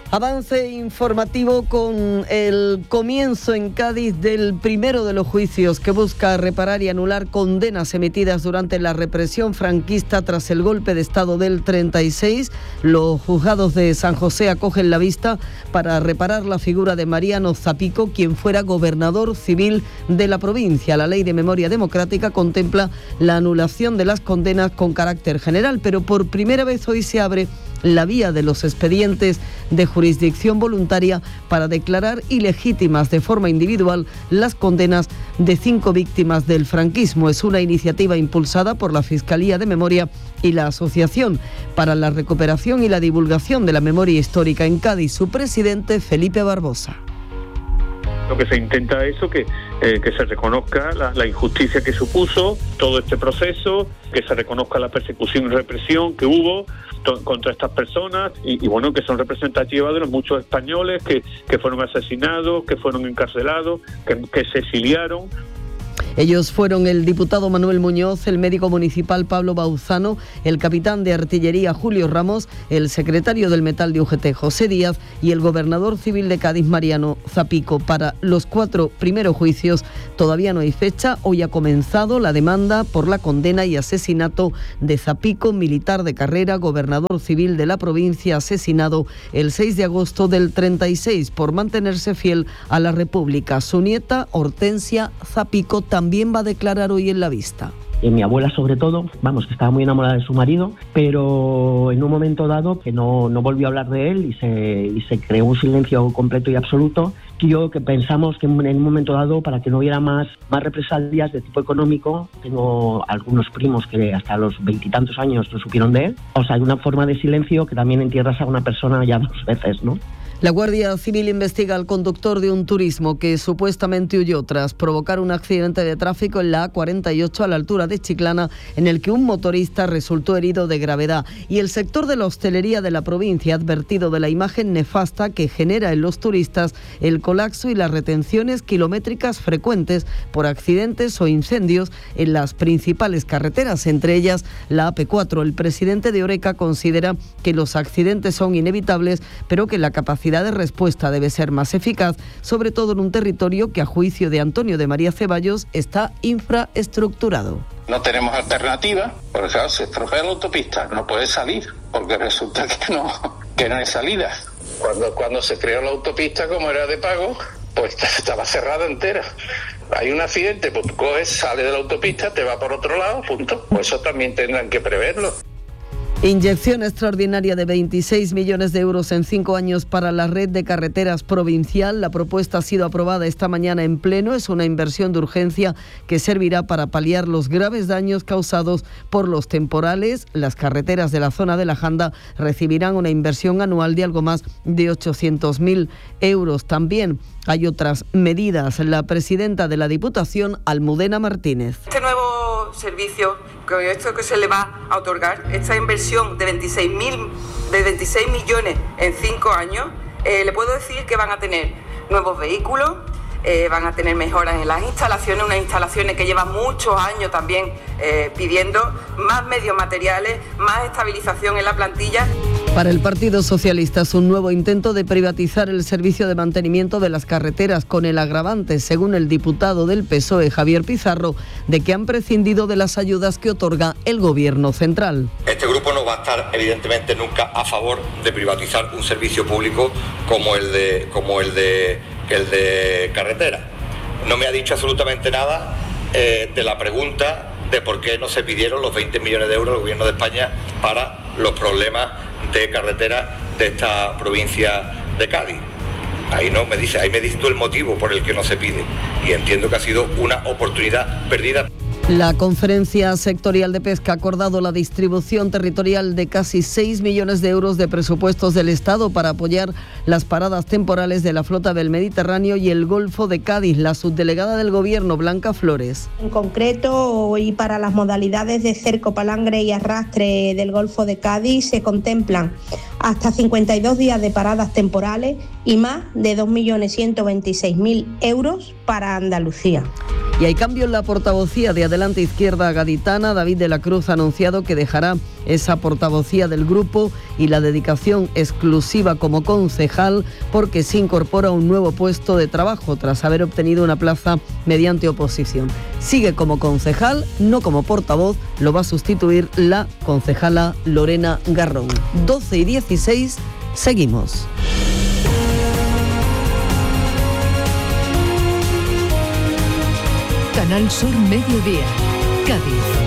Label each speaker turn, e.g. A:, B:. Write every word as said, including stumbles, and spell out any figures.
A: Avance informativo con el comienzo en Cádiz del primero de los juicios que busca reparar y anular condenas emitidas durante la represión franquista tras el golpe de Estado del treinta y seis. Los juzgados de San José acogen la vista para reparar la figura de Mariano Zapico, quien fuera gobernador civil de la provincia. La Ley de Memoria Democrática contempla la anulación de las condenas con carácter general, pero por primera vez hoy se abre la vía de los expedientes de jurisdicción voluntaria para declarar ilegítimas de forma individual las condenas de cinco víctimas del franquismo. Es una iniciativa impulsada por la Fiscalía de Memoria y la Asociación para la Recuperación y la Divulgación de la Memoria Histórica en Cádiz. Su presidente, Felipe Barbosa.
B: Lo que se intenta es eso, que, eh, que se reconozca la, la injusticia que supuso todo este proceso, que se reconozca la persecución y represión que hubo to- contra estas personas y, y bueno, que son representativas de los muchos españoles que, que fueron asesinados, que fueron encarcelados, que, que se exiliaron.
A: Ellos fueron el diputado Manuel Muñoz, el médico municipal Pablo Bauzano, el capitán de artillería Julio Ramos, el secretario del Metal de U G T José Díaz y el gobernador civil de Cádiz Mariano Zapico. Para los cuatro primeros juicios todavía no hay fecha. Hoy ha comenzado la demanda por la condena y asesinato de Zapico, militar de carrera, gobernador civil de la provincia, asesinado el seis de agosto del treinta y seis por mantenerse fiel a la República. Su nieta, Hortensia Zapico, también También va a declarar hoy en la vista.
C: Eh, mi abuela sobre todo, vamos, que estaba muy enamorada de su marido, pero en un momento dado que no, no volvió a hablar de él y se, y se creó un silencio completo y absoluto. Que yo que pensamos que en un momento dado, para que no hubiera más, más represalias de tipo económico, tengo algunos primos que hasta los veintitantos años no supieron de él. O sea, hay una forma de silencio que también entierras a una persona ya dos veces, ¿no?
A: La Guardia Civil investiga al conductor de un turismo que supuestamente huyó tras provocar un accidente de tráfico en la A cuarenta y ocho a la altura de Chiclana, en el que un motorista resultó herido de gravedad. Y el sector de la hostelería de la provincia ha advertido de la imagen nefasta que genera en los turistas el colapso y las retenciones kilométricas frecuentes por accidentes o incendios en las principales carreteras, entre ellas la A P cuatro. El presidente de Oreca considera que los accidentes son inevitables, pero que la capacidad de respuesta debe ser más eficaz, sobre todo en un territorio que, a juicio de Antonio de María Ceballos, está infraestructurado.
D: No tenemos alternativa, porque claro, se estropea la autopista, no puede salir, porque resulta que no, que no hay salida. Cuando, cuando se creó la autopista, como era de pago, pues estaba cerrada entera. Hay un accidente, pues coges, sales de la autopista, te va por otro lado, punto. Pues eso también tendrán que preverlo.
A: Inyección extraordinaria de veintiséis millones de euros en cinco años para la red de carreteras provincial. La propuesta ha sido aprobada esta mañana en pleno. Es una inversión de urgencia que servirá para paliar los graves daños causados por los temporales. Las carreteras de la zona de la Janda recibirán una inversión anual de algo más de ochocientos mil euros. También hay otras medidas. La presidenta de la Diputación, Almudena Martínez.
E: Este nuevo servicio, con esto que se le va a otorgar, esta inversión de veintiséis millones en cinco años, eh, le puedo decir que van a tener nuevos vehículos, eh, van a tener mejoras en las instalaciones, unas instalaciones que llevan muchos años también eh, pidiendo, más medios materiales, más estabilización en la plantilla.
A: Para el Partido Socialista es un nuevo intento de privatizar el servicio de mantenimiento de las carreteras, con el agravante, según el diputado del P S O E, Javier Pizarro, de que han prescindido de las ayudas que otorga el Gobierno central.
F: Este grupo no va a estar, evidentemente, nunca a favor de privatizar un servicio público como el de, como el de, el de carretera. No me ha dicho absolutamente nada eh, de la pregunta de por qué no se pidieron los veinte millones de euros al Gobierno de España para los problemas de carretera de esta provincia de Cádiz. Ahí no me dice, ahí me dices tú el motivo por el que no se pide, y entiendo que ha sido una oportunidad perdida.
A: La Conferencia Sectorial de Pesca ha acordado la distribución territorial de casi seis millones de euros de presupuestos del Estado para apoyar las paradas temporales de la flota del Mediterráneo y el Golfo de Cádiz. La subdelegada del Gobierno, Blanca Flores.
G: En concreto, y para las modalidades de cerco, palangre y arrastre del Golfo de Cádiz, se contemplan hasta cincuenta y dos días de paradas temporales y más de dos millones ciento veintiséis mil euros para Andalucía.
A: Y hay cambio en la portavocía de Adelante Izquierda Gaditana. David de la Cruz ha anunciado que dejará esa portavocía del grupo y la dedicación exclusiva como concejal, porque se incorpora a un nuevo puesto de trabajo tras haber obtenido una plaza mediante oposición. Sigue como concejal, no como portavoz, lo va a sustituir la concejala Lorena Garrón. doce y dieciséis, seguimos.
H: Canal Sur Mediodía, Cádiz.